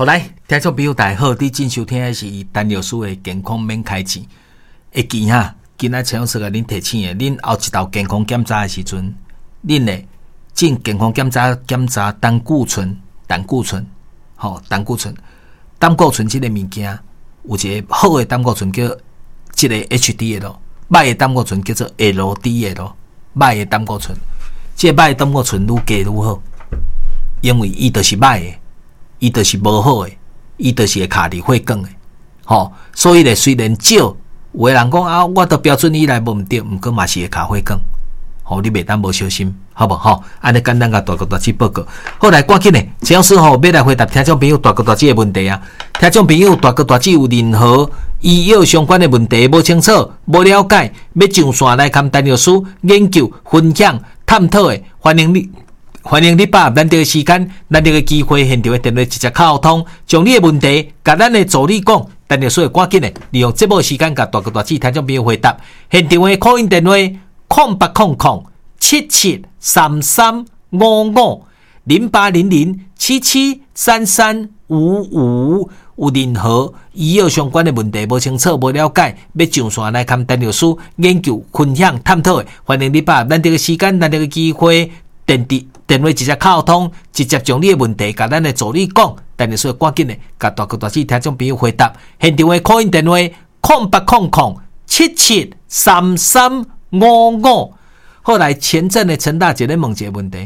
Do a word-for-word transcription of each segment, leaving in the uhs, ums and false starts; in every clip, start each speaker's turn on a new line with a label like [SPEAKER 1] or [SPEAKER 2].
[SPEAKER 1] 好来，听众朋友大家好，你正收听的是陈老师的健康免开钱。会记哈，今仔陈老师甲恁提醒的，恁后一道健康检查的时阵，恁呢进健康检查检查胆固醇、胆固醇，吼、哦、胆固醇、胆固醇这个物件，有一个好的胆固醇叫这个 H D L， 歹的胆固醇叫做 L D L， 歹的胆固醇，这个歹的胆固醇愈低愈好，因为伊就是歹的。伊就是无好的，伊就是会卡伫血管的，吼、哦，所以咧虽然少，有的人讲啊，我的标准以内无毋对，毋过嘛是会卡血管，吼、哦，你袂当无小心，好无吼？安尼简单甲大哥大姐报告。好来，赶紧咧，陈老师吼要来回答听众朋友大哥大姐的问题啊！听众朋友大哥大姐有任何医药相关的问题无清楚、无了解，要上线来看陈老师研究、分享、探讨的，欢迎你。欢迎你把咱这个时间、咱这个机会，现场的电话直接沟通，将你的问题甲咱的助理讲，但是所以赶紧的利用这波时间，甲大哥大姐听众朋友回答。现场的 call in 电话：空八空空七七三三五五零八零零七七三三五五。有任何医药相关的问题无清楚、无了解，要上线来看陈老师研究、分享、探讨的，欢迎你把咱这个时间、咱这个机会。电电电话直接沟通，直接将你的问题甲咱的助理讲，但是所以赶紧的，甲大哥大姐听众朋友回答。现场的 call in 电话：空八空空七七三三五五。后来前阵的陈大姐咧问一个问题，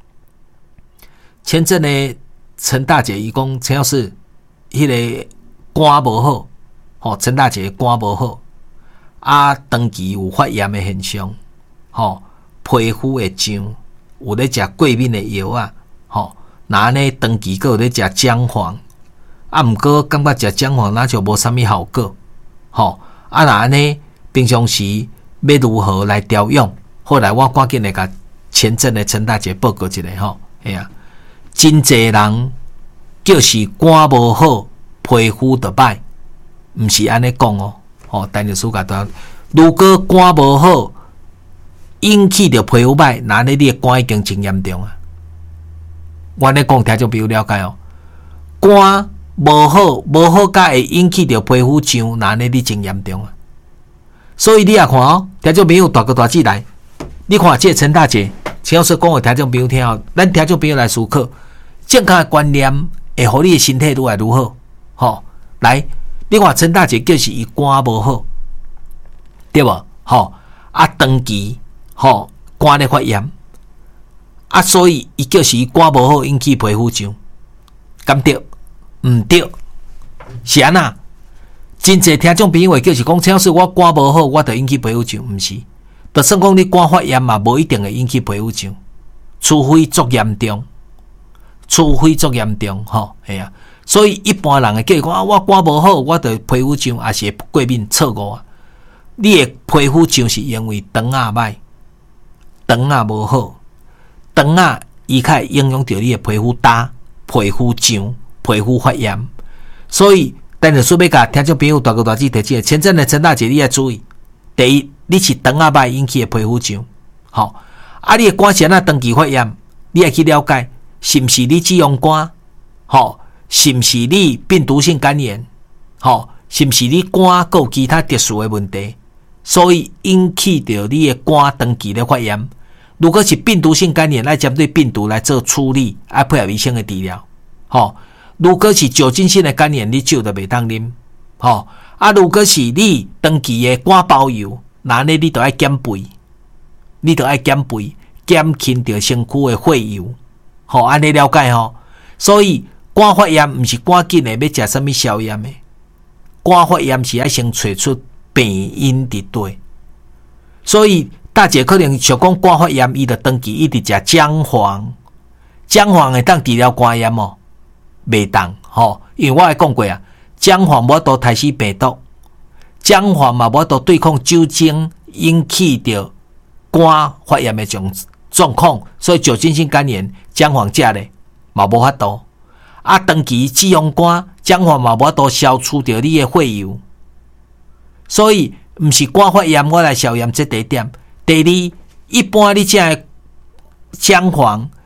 [SPEAKER 1] 前阵的陈大姐伊讲，陈老师，迄个肝无好，吼、哦，陈大姐肝无好，啊，长期有发炎的现象，吼、哦，皮肤会痒。有咧食过敏的药啊，吼，那呢长期个有咧食姜黄，啊，毋过感觉食姜黄那就无啥物效果，吼，啊，那呢平常时要如何来调养？后来我赶紧来甲前阵的陈大姐报告一下吼，哎呀，真侪人就是肝无好，皮肤就歹，毋是安尼讲哦，吼，陈老师甲他，如果肝无好。引起着皮肤歹，那你的肝已经真严重啊！我咧讲，听众朋友了解哦。肝无好，无好甲会引起着皮肤痒，那你你真严重啊！所以你也看哦，听众朋友大哥大姐来，你看这陈大姐，陈老师讲给听众朋友听哦，咱听众朋友来思考，健康的观念会互你的身体愈来愈好。吼、哦，来，你看陈大姐就是伊肝无好，对无？吼、哦，啊，长期。吼，肝咧发炎，啊，所以伊就是伊肝无好引起皮肤痒，敢对？毋对，是安那？真侪听众朋友会就是讲，陈老师我肝无好，我就引起皮肤痒，毋是？就算讲你肝发炎嘛，无一定会引起皮肤痒，除非足严重，除非足严重，吼，系啊。所以一般人会叫讲啊，我肝无好，我就皮肤痒，也是过敏错误啊。你的皮肤痒是因为肠仔歹。肠啊无好，肠啊伊较会影响到你的皮肤干、皮肤痒、皮肤发炎，所以但是说要甲听众朋友大哥大姐提醒，前阵的陈大姐你要注意，第一，你是肠啊歹引起的皮肤痒，好，啊你的肝是安那长期发炎，你要去了解，是毋是你脂肪肝，好，是毋是你病毒性肝炎，好，是毋是你肝还有其他特殊的问题，所以引起到你的肝长期的发炎。如果是病毒性肝炎，来针对病毒来做处理，啊配合医生的治疗。吼、哦，如果是酒精性的肝炎，你酒就袂当啉。吼、哦，啊，如果是你长期的肝包油，那呢你就要减肥，你就要减肥，减轻着身躯的血油。吼、哦，安尼了解吼。所以肝发炎毋是赶紧的要食什么消炎的，肝发炎是要先找出病因伫对。所以大姐可能想讲肝发炎，伊就长期一直食姜黄，姜黄会当治疗肝炎哦，袂当吼，因为我也讲过啊，姜黄无法度杀死病毒，姜黄嘛无法度对抗酒精引起的肝发炎的种状况，所以酒精性肝炎姜黄食咧嘛无法度，啊，长期脂肪肝姜黄嘛无法度消除掉你的血油，所以毋是肝发炎我来消炎，这第一点。第二，一般你食的姜黄，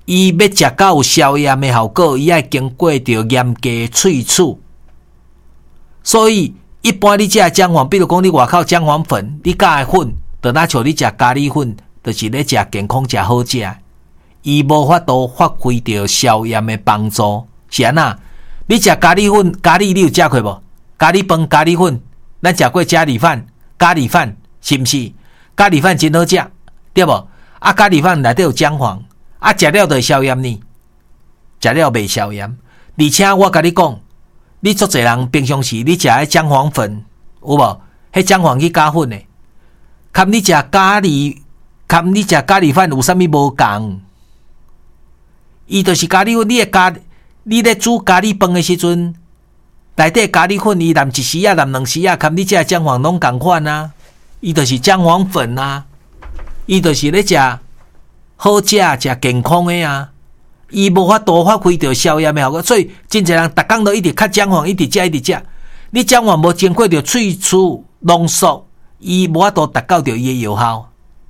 [SPEAKER 1] 伊要食到有消炎的效果，伊爱经过着严格的萃取。所以一般你食姜黄，比如讲你外口姜黄粉，你加的粉，就若像你食咖喱粉，就是咧食健康食好食。伊无法度发挥着消炎的帮助。是安那？你食咖喱粉，咖喱你有食过无？咖喱饭、咖喱粉，咱食过咖喱饭、咖喱饭，是毋是？咖喱饭真好食，对无？啊，咖喱饭内底有姜黄，啊，食了就会消炎呢。食了袂消炎，而且我甲你讲，你足侪人平常时你食迄姜黄粉有无？迄姜黄去加粉的，含你食咖喱，含你食咖喱饭有啥物无共？伊就是咖喱粉，你诶咖，你咧煮咖喱饭诶时阵，内底咖喱粉伊淋一时啊，淋两时啊，含你食姜黄拢共款啊。伊就是姜黄粉啊，伊就是咧食好食、食健康诶啊。伊无法度发挥着消炎诶效果，所以真侪人逐工都一直吸姜黄，一直食，一直食。你姜黄无经过着萃取、浓缩，伊无法度达到着伊诶药效。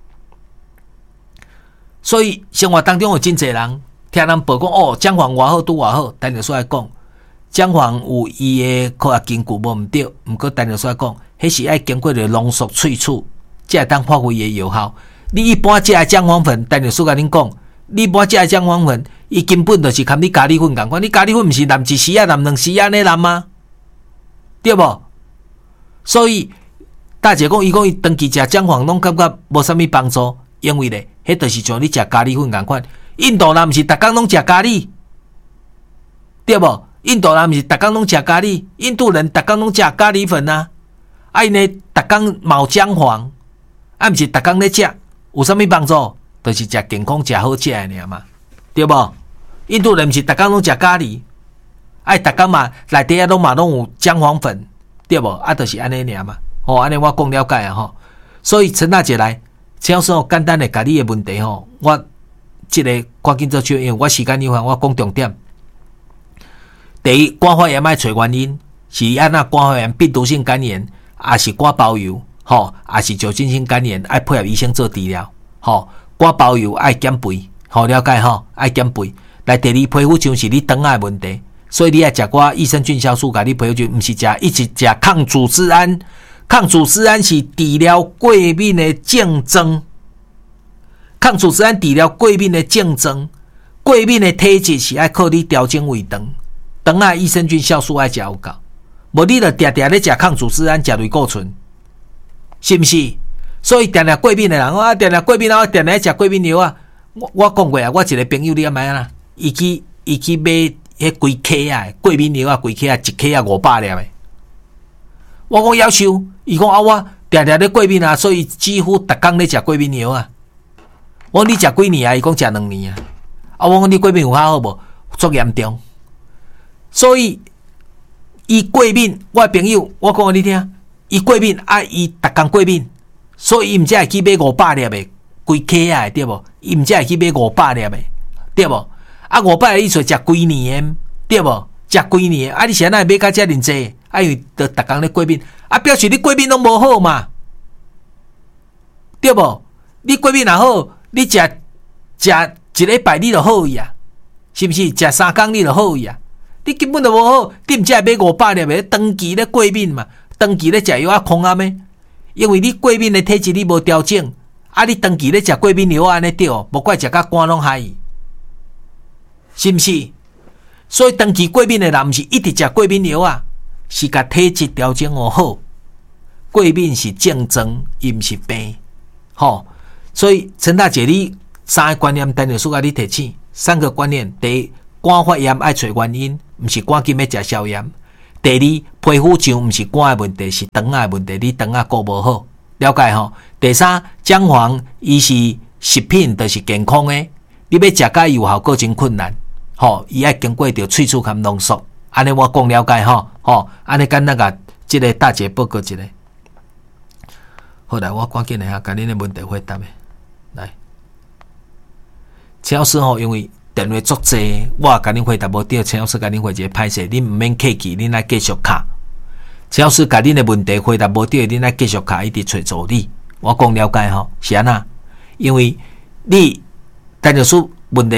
[SPEAKER 1] 所以生活当中有真侪人。听人报讲哦，姜黄偌好拄偌好，单就说来讲，姜黄有伊的科学根据无毋对，毋过单就说来讲，迄是爱经过着浓缩萃取，才会当发挥伊的药效。你一般食的姜黄粉，单就说甲恁讲，你一般食的姜黄粉，伊根本就是含你咖喱粉共款，你咖喱粉毋是淋一时啊，淋两时啊，尼淋吗？对无？所以大姐讲，伊讲伊长期食姜黄，拢感觉无啥物帮助，因为咧，迄就是像你食咖喱粉共款。印度人毋是逐工拢食咖喱，对无？印度人毋是逐工拢食咖喱，印度人逐工拢食咖喱粉啊！啊，因呢逐工冒姜黄，啊，毋是逐工咧食，有啥物帮助？就是食健康、食好食诶尔嘛，对无？印度人毋是逐工拢食咖喱，啊，逐工嘛内底啊拢嘛拢有姜黄粉，对无？啊，就是安尼尔嘛。哦，安尼我讲了解啊吼。所以陈大姐来，请说简单诶，甲你诶问题吼，我。这个赶紧做手，因为我时间有限，我讲重点。第一，肝发炎爱找原因，是安那肝发炎、病毒性肝炎，还是肝包油，吼，还是酒精性肝炎，爱配合医生做治疗，吼。肝包油爱减肥，好了解吼，爱减肥。来，第二，皮肤像是你肠仔问题，所以你爱食寡益生菌酵素，甲你皮肤就毋是食，一直食抗组织胺，抗组织胺是治疗过敏的竞争。抗组织胺治疗过敏的竞争，过敏的体质是爱靠你调整胃肠，肠仔益生菌酵素爱食有够，无你著定定咧食抗组织胺，食类固醇，是毋是？所以定定过敏的人，啊，定定过敏啊，定定食过敏药啊。我我讲过啊，我一个朋友你安怎啦？伊去伊去买迄规克啊，过敏药啊，规克啊，一克啊五百粒的。我讲夭寿，伊讲啊，我定定咧过敏啊，所以几乎逐工咧食过敏药啊。我讲你食几年啊？伊讲食两年啊。啊，我讲你过敏有较好无？足严重。所以伊过敏，我的朋友，我讲互你听，伊过敏啊，伊逐工过敏，所以伊毋才会去买五百粒的规克啊，对无？伊毋才会去买五百粒的，对无？啊，五百粒意思食几年的，对无？食几年的，啊，你现在买甲遮尔济，啊，因为着逐工咧过敏，啊，表示你过敏拢无好嘛，对无？你过敏若好。你食食一礼拜你就好伊啊，是毋是？食三工你就好伊啊？你根本就无好，你毋才会买五百粒的，长期咧过敏嘛，长期咧食药啊空啊咩？因为你过敏的体质你无调整，啊，你长期咧食过敏药安尼对，无怪食甲肝拢害伊，是毋是？所以长期过敏的人毋是一直食过敏药啊，是甲体质调整哦好。过敏是竞争，伊毋是病，吼。所以陈大姐，你三个观念，单就说甲你提醒。三个观念：第一，肝发炎爱找原因，毋是赶紧要食消炎；第二，皮肤上毋是肝的问题，是肠的问题，你肠仔顾无好，了解吼？第三，姜黄伊是食品，就是健康的，你要食甲有效果真困难，吼，伊爱经过着萃取含浓缩，安尼我讲了解吼，吼，安尼简单甲即个大姐报告一下。好来，我赶紧来下，甲恁的问题回答的。来，陈老师吼，因为电话足济，我甲恁回答无对，陈老师甲恁回一个歹势，恁毋免客气，恁来继续卡。陈老师甲恁的问题回答无对，恁来继续卡，一直找助理。我讲了解吼，是安那？因为你陈老师问题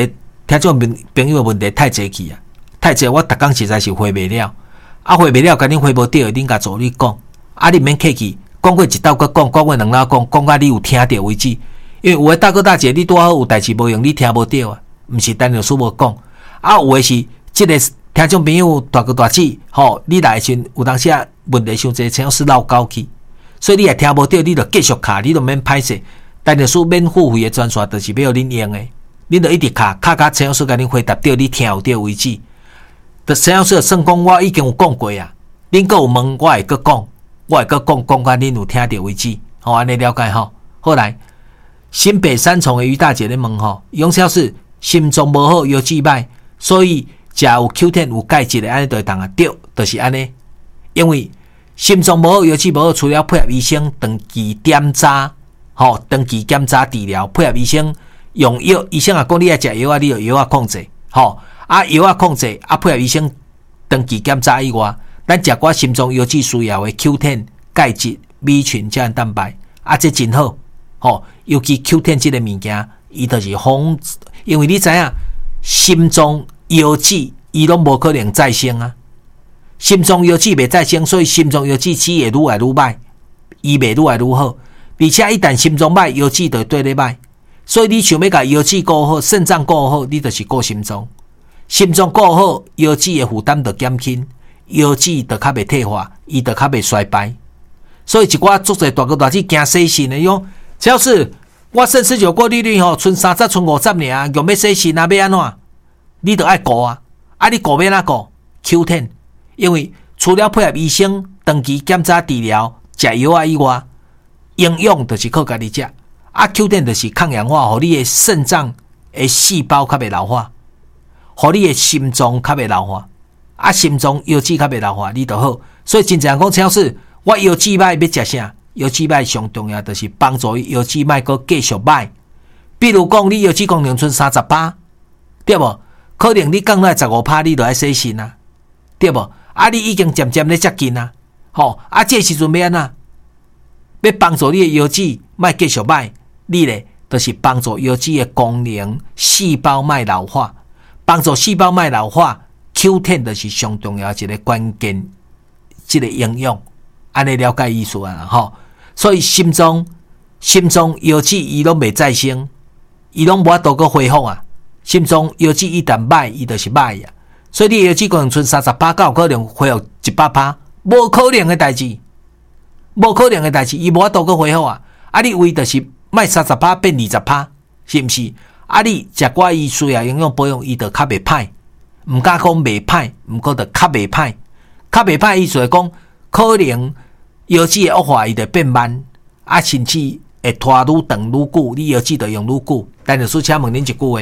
[SPEAKER 1] 听众朋友的问题太济去啊，太济，我逐工实在是回袂了，啊回袂了，甲恁回无着，恁甲助理讲，啊你免客气，讲过一道搁讲，讲过两道讲，讲到你有听着为止。因为有诶大哥大姐，你拄好有代志无用，你听无着啊，毋是陈律师无讲，啊有诶是即个听众朋友大哥大姐，吼，你来时有当时啊问题伤济，像是闹交去，所以你也听无着，你着继续卡，你着免歹势。陈律师免付费诶专线，就是要互恁用诶。恁著一直卡卡卡，陈老师甲恁回答着，你听有着为止。著陈老师算讲，我已经有讲过啊。恁阁有问，我会阁讲，我会阁讲，讲甲恁有听着为止。好，安尼了解吼。好来，新北三重诶于大姐咧问吼，杨老师心脏无好，腰椎歹，所以食有 Q 十 有钙质诶，安尼就会当啊对，就是安尼。因为心脏无好，腰椎无好，除了配合医生长期点查，吼，长期检查治疗，配合医生。用药，医生也讲你爱食药啊，你就药啊控制，吼啊药啊控制，啊配合医生长期检查以外，咱食寡心脏腰椎需要的 Q 十、钙质、B 群、胶原蛋白，啊这真好，吼，尤其 Q 十 这个物件，伊就是防，因为你知影心脏腰椎伊拢无可能再生啊，心脏腰椎袂再生，所以心脏腰椎只会愈来愈歹，伊袂愈来愈好，而且一旦心脏歹，腰椎就对咧歹。所以你想要甲腰椎顾好，肾脏顾好，你就是顾心脏。心脏顾好，腰椎的负担就减轻，腰椎就较袂退化，伊就较袂衰败。所以一寡足侪大哥大姐惊洗肾的用，只要是我肾十九过滤率吼，剩三十、剩五十尔，用要洗肾啊，要安怎？你就爱顾啊，啊你顾要哪顾 ？Q 十，因为除了配合医生长期检查治疗、食药啊以外，营养就是靠家己食。啊 ，Q 十 就是抗氧化，互你的肾脏的细胞较袂老化，互你的心脏较袂老化。啊，心脏腰椎较袂老化，你就好。所以真正讲，陈老师，我腰椎歹要食啥？腰椎歹上重要就是帮助腰椎歹阁继续歹。比如讲，你腰椎功能剩三十趴，对无？可能你降到十五趴，你就爱洗肾啊，对无？啊，你已经渐渐咧接近啊，吼！啊，这时阵要安怎？要帮助你的腰椎莫继续歹。你咧，就是帮助腰椎的功能细胞莫老化，帮助细胞莫老化 ，Q 十 就是上重要一个关键，一个应用，安尼了解意思啊吼。所以心脏、心脏、腰椎伊拢袂再生，伊拢无法度个恢复啊。心脏、腰椎一旦歹，伊就是歹啊。所以你腰椎可能剩三十趴，有可能恢复一百趴，无可能的代志，无可能的代志，伊无法度个恢复啊。啊，你为就是卖三十趴变二十趴，是毋是？啊，你食寡伊需要营养保养，伊就较袂歹，毋敢讲袂歹，毋过就较袂歹，较袂歹意思是讲，可能腰椎的恶化伊就变慢，啊，甚至会拖愈长愈久，你腰椎就用愈久。但是，请问恁一句话，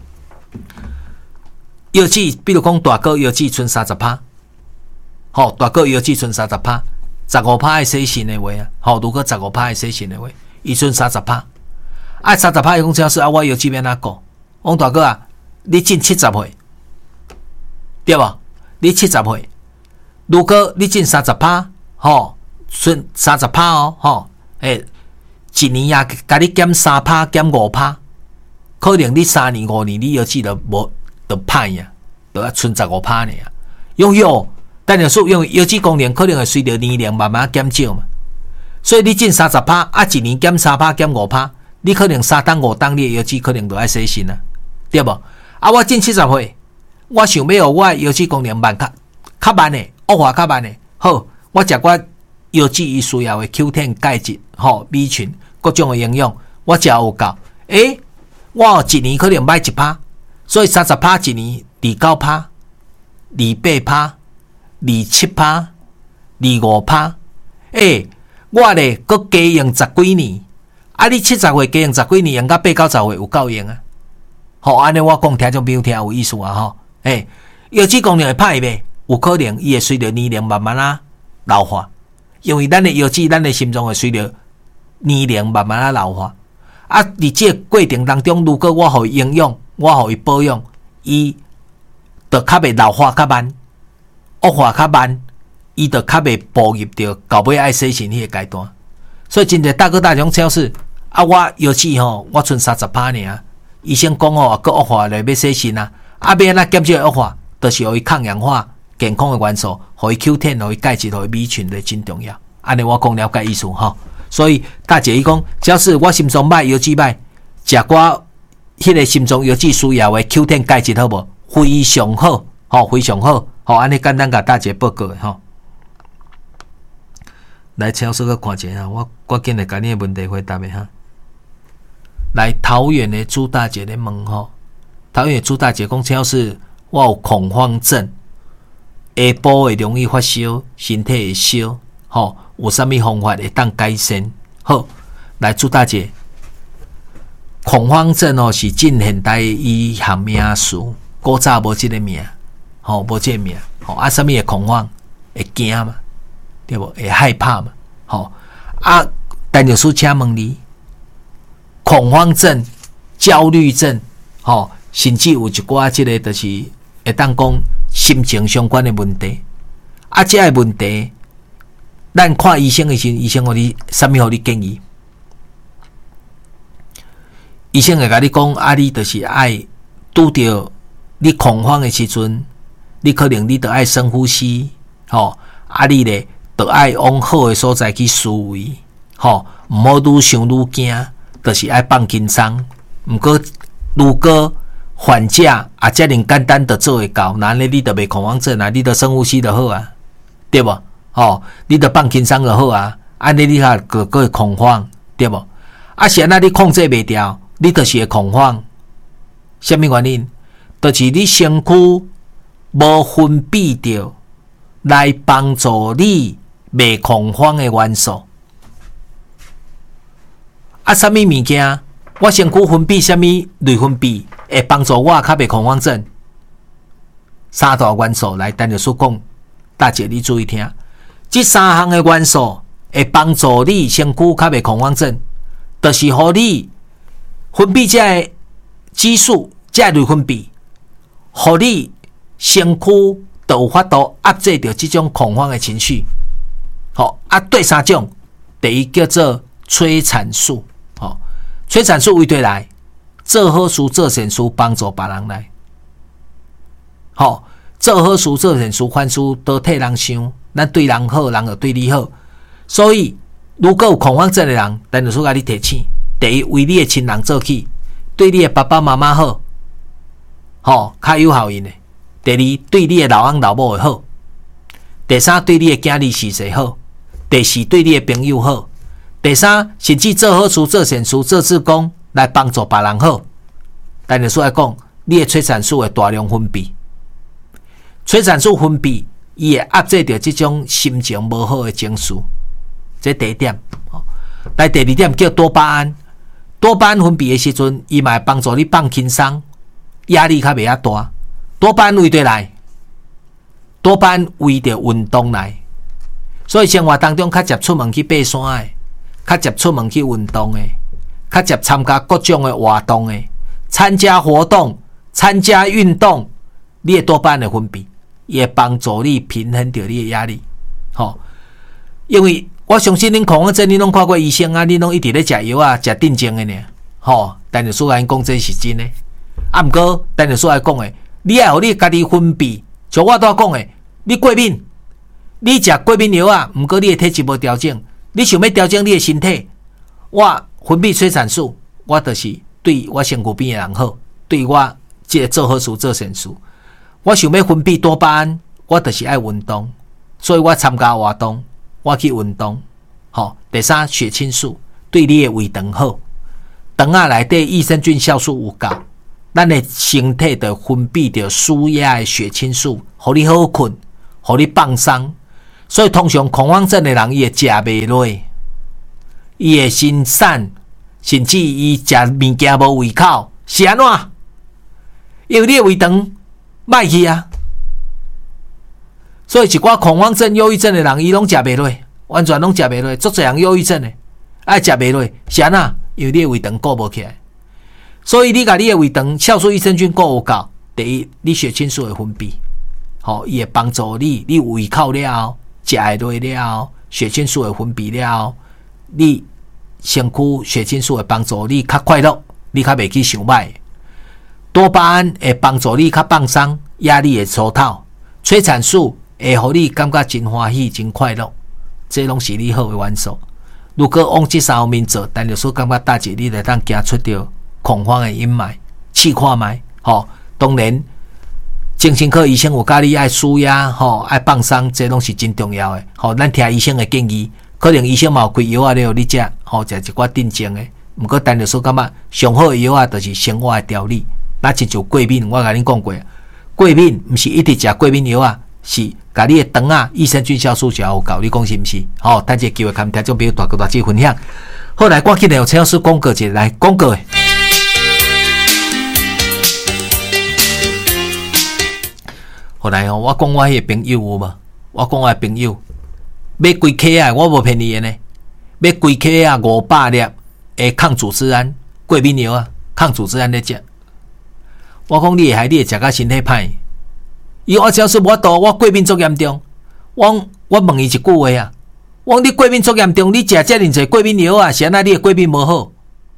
[SPEAKER 1] 腰椎，比如讲大哥腰椎剩三十趴，吼，大哥腰椎剩三十趴，十五趴爱洗肾的话啊，吼，如果十五趴爱洗肾的话。伊剩三十趴，啊三十趴伊讲只是啊，我腰椎要哪顾？王大哥啊，你进七十岁，对无？你七十岁，如果你进三十趴，吼，剩三十趴哦，吼，诶，一年也甲你减三趴，减五趴，可能你三年五年你腰椎就无就歹呀，就啊剩十五趴呢啊。用药，但是说用腰椎功能可能会随着年龄慢慢减少嘛。所以你进三十趴，啊一年减三趴减五趴，你可能三当五当你的腰椎可能就爱洗肾啊，对无？啊我进七十岁，我想要互我的腰椎功能慢较较慢的恶化较慢的，好，我食寡腰椎伊需要的 Q 十 钙质、吼 B 群各种的营养，我食有够，诶，我一年可能买一趴，所以三十趴一年二九趴、二八趴、二七趴、二五趴，诶。我咧，搁加用十几年，啊！你七十岁加用十几年，用到八九十岁有够用啊！好，安尼我讲听众朋友听有意思啊！吼，诶，腰椎功能会歹袂？有可能伊会随着年龄慢慢啊老化，因为咱的腰椎、咱的心脏会随着年龄慢慢啊老化。啊，伫这个过程当中，如果我互伊营养，我互伊保养，伊就较袂老化较慢，恶化较慢。伊就较袂步入着到尾爱洗肾迄个阶段，所以真侪大哥大种超市啊，我腰椎吼，我剩三十趴尔， 医生讲哦，佮恶化来要洗肾啊，啊要安怎减少恶化，就是互伊抗氧化健康的元素，互伊 Q 十，互伊钙质，互伊米群，就真重要。安尼我讲了解意思吼。所以大姐伊讲，只要是我心脏歹、腰子歹，食我迄个心脏腰子需要的 Q 十 钙质好无？非常好，吼，非常好。吼，安尼简单甲大姐报告诶吼。来，超叔个看一下，我我紧来甲你诶问题回答诶哈。来，桃园的朱大姐咧问吼，桃园的朱大姐讲，超是我有恐慌症，下晡会容易发烧，身体会烧，吼，有啥物方法会当改善？好，来，朱大姐，恐慌症哦是近现代医学名词，古早无即个名。吼、哦，无这名，吼、哦、啊，什么会恐慌？会惊嘛，对无？会害怕嘛？吼、哦、啊，陈律师请问你，恐慌症、焦虑症，吼、哦，甚至有一寡即个就是会当讲心情相关的问题，啊，这个问题，咱看医生的时候，医生互你什么互你建议？医生会甲你讲，啊，你就是爱拄着你恐慌的时阵。你可能你得爱深呼吸，吼，啊你咧得爱往好的所在去思维，吼，毋好愈想愈惊，就是爱放轻松。毋过如果缓解啊，遮尔简单的做会到，那呢你得袂恐慌症啊，你得深呼吸就好啊，对无？吼，你得放轻松就好啊，安尼你下个个会恐慌，对无？啊，是安那你控制袂掉，你就是会恐慌。什么原因？就是你身躯无分泌着来帮助你袂恐慌的元素。啊，什么物件？我身躯分泌什么类分泌会帮助我较袂恐慌症？三大元素来，单就说讲，大姐你注意听，这三项的元素会帮助你身躯较袂恐慌症，就是互你分泌这个激素，这类分泌，互你身躯就有法度压制着这种恐慌的情绪。好、哦、啊，对三种，第一叫做催产素。好、哦，催产素为对来做好事、做善事，帮助别人来。好、哦，做好事、做善事，凡事都替人想，咱对人好，人就对你好。所以，如果有恐慌症的人，咱就说甲你提醒：第一，为你的亲人做起，对你的爸爸妈妈好，吼、哦，较有效应的。第二，对你的老翁老母会好；第三，对你的囝儿媳妇好；第四，对你的朋友好；第三，甚至做好事、做善事、做志工来帮助别人好。但是说来讲，你的催产素会大量分泌，催产素分泌，伊会压制着这种心情无好的情绪。这第一点。来，第二点叫多巴胺。多巴胺分泌的时阵，伊嘛会帮助你放轻松，压力较袂遐大。多巴胺为对来，多巴胺为着运动来，所以生活当中较接出门去爬山的，较接出门去运动的，较接参加各种的活动的，参加活动、参加运动，你的多巴胺的分泌也帮助你平衡掉你的压力。吼、哦，因为我相信恁恐慌症，恁拢看过医生啊，恁拢一直咧食药啊，食镇静的呢。吼、哦，但是说来讲这是真的，啊，毋过但是说来讲的。你爱互你家己分泌，像我拄讲诶，你过敏，你食过敏药啊，毋过你诶体质无调整，你想要调整你诶身体，我分泌催产素，我就是对我身躯边诶人好，对我即个做好事做善事。我想要分泌多巴胺，我就是爱运动，所以我参加活动，我去运动。吼、哦，第三，血清素对你诶胃肠好，肠仔内底益生菌酵素有够。咱的身体就分泌着舒压的血清素，互你好困，互你放松。所以通常恐慌症的人，伊会食袂落，伊会心散，甚至伊食物件无胃口，是安怎？因为你的胃肠歹去啊。所以一寡恐慌症、忧郁症的人，伊拢食袂落，完全拢食袂落。足侪人忧郁症的，爱食袂落，是安怎？因为你的胃肠顾无起来。所以你甲你的胃肠酵素益生菌够有够，第一，你血清素会分泌，吼、哦，伊会帮助你，你胃口了后，食会落了后，血清素会分泌了后，你身躯血清素会帮助你较快乐，你较袂去想歹。 多巴胺会帮助你较放松，压力会疏透，催产素会互你感觉真欢喜、真快乐，这拢是你好的元素。如果往这三方面做，但就是感觉大姐你会当行出着恐慌的阴霾，试看卖。吼、哦，当然，精神科医生有教你爱舒压，吼、哦，爱放松，这拢是真重要的。吼、哦，咱听医生的建议，可能医生嘛有开药啊，了你食，吼、哦，食一寡镇静的。毋过，但就是感觉上好的药啊，就是生活的调理。那亲像过敏，我甲恁讲过，过敏毋是一直食过敏药啊，是甲你的肠啊、益生菌、酵素就有够，你讲是毋是？吼、哦，等一个机会，看听众朋友大哥大姐分享。后来，赶紧来有陈老师广告一下来广告的。后来哦，我讲我迄个朋友有无？我讲我的朋友买规克啊，我无骗你的呢，买规克啊五百粒的抗组织胺过敏药啊，抗组织胺咧食。我讲你会害你会食到身体歹。伊我只要是我度，我过敏足严重。我我问伊一句话啊，我讲你过敏足严重，你食遮尔济过敏药啊，是安那你的过敏无好？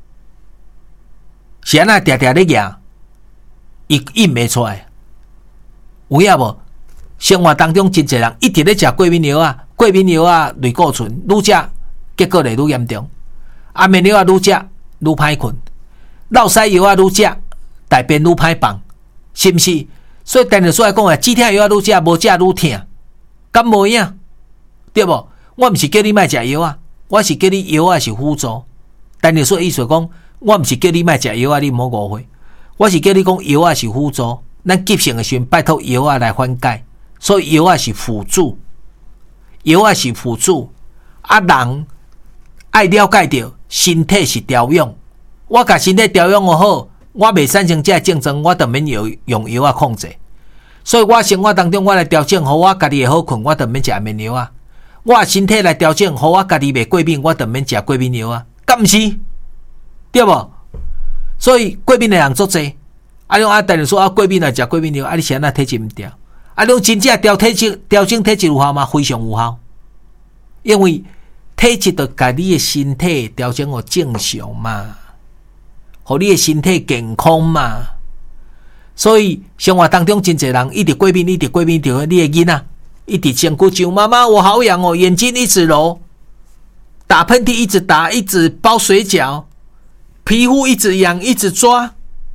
[SPEAKER 1] 是安那定定咧举，伊印袂出来。有影无？生活当中真侪人一直咧食过敏药啊，过敏药啊，类固醇愈食，结果咧愈严重。安眠药啊愈食愈歹困，落屎药啊愈食，大便愈歹放，是毋是？所以等于说来讲啊，止痛药啊愈食，无食愈痛，敢无影？对无？我毋是叫你莫食药啊，我是叫你药啊是辅助。等于说意思讲，我毋是叫你莫食药啊，你毋好误会，我是叫你讲药啊是辅助。咱急性的时候，拜托药啊来缓解，所以药啊是辅助，药啊是辅助。啊，人爱了解到身体是调养，我甲身体调养好，我未产生这症状，我就免用用药啊控制。所以我生活当中，我来调整好我家己会好困，我就免食安眠药啊。我身体来调整好我家己袂过敏，我就免食过敏药啊。敢毋是？对无？所以过敏的人足侪。啊，你啊，等于说啊，过敏来食过敏药，啊，你是安那体质毋调？啊，你真正调体质、调整体质有效吗？非常有效，因为体质就甲你的身体调整互正常嘛，互你的身体健康嘛。所以生活当中真侪人一直过敏，一直过敏，就你的囡仔一直身躯上，妈妈我好痒哦，眼睛一直揉，打喷嚏一直打，一直包水饺，皮肤一直痒，一直抓。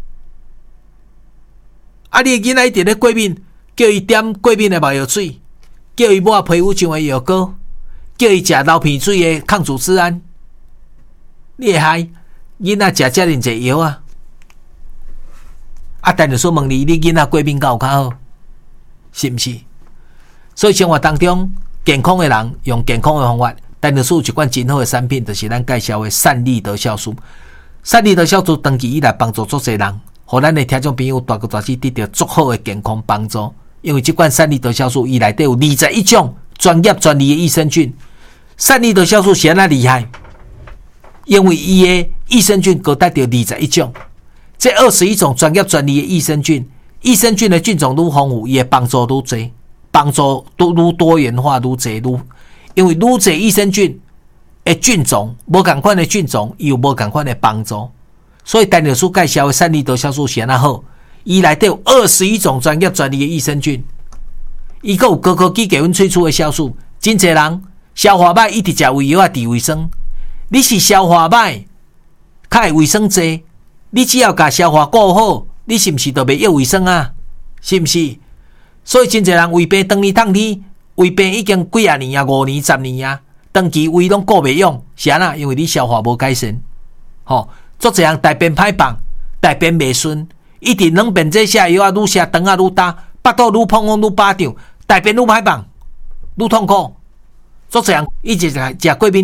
[SPEAKER 1] 啊！你的囡仔一直咧过敏，叫伊点过敏的麻药水，叫伊抹皮肤上的药膏，叫伊食流鼻水的抗组织胺。你会害囡仔食遮尔济药啊？啊！但是说问你，你囡仔过敏敢有较好？是毋是？所以生活当中健康的人用健康的方法，但是说有一款真好的产品，就是咱介绍的善利德酵素。善利德酵素长期以来帮助足侪人。互咱的听众朋友大哥大姐得到足好的健康帮助，因为这款善利德酵素伊内底有二十一种专业专利的益生菌。善利德酵素是安那厉害？因为伊的益生菌各带着二十一种，这二十一种专业专利的益生菌，益生菌的菌种愈丰富，伊的帮助愈多，帮助都愈多元化愈多愈，因为愈多益生菌的菌种，无同款的菌种，伊有无同款的帮助。所以丹尼尔叔介绍的善利德酵素是安那好，伊内底有二十一种专业专利的益生菌，伊还有高科技给阮萃取的酵素。真侪人消化歹，一直食胃药啊，治胃酸。你是消化歹，较会胃酸济，你只要甲消化顾好，你是毋是就袂要胃酸啊？是毋是？所以真侪人胃病当年烫天，胃病已经几啊年啊，五年、十年啊，长期胃拢顾袂用，是安那？因为你消化无改善，吼。做这样大便歹放，大便袂顺，一直软便这下药啊，愈下肠啊愈大，腹肚愈膨胀愈巴掌，大便愈歹放，愈痛苦。做这样一直食过敏。